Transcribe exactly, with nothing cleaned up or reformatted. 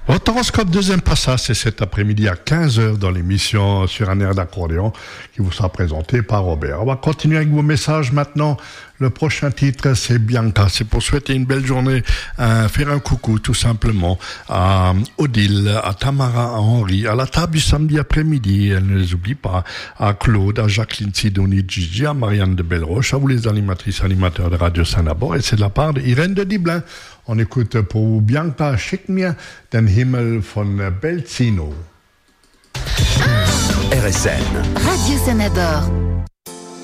Votre horoscope deuxième passage, c'est cet après-midi à quinze heures dans l'émission Sur un air d'accordéon qui vous sera présentée par Robert. On va continuer avec vos messages maintenant. Le prochain titre, c'est Bianca. C'est pour souhaiter une belle journée, euh, faire un coucou tout simplement à Odile, à Tamara, à Henri, à la table du samedi après-midi. Elle ne les oublie pas. À Claude, à Jacqueline Sidoni, Gigi, à Marianne de Belleroche, à vous les animatrices, animateurs de Radio Saint-Nabor. Et c'est de la part d'Irène de Diblin. On écoute pour vous Bianca, schick mir den Himmel von Belzino. R S N. Radio Saint-Nabor.